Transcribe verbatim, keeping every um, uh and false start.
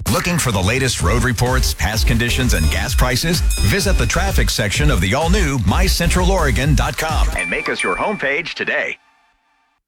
Looking for the latest road reports, past conditions, and gas prices? Visit the traffic section of the all-new my central oregon dot com and make us your homepage today.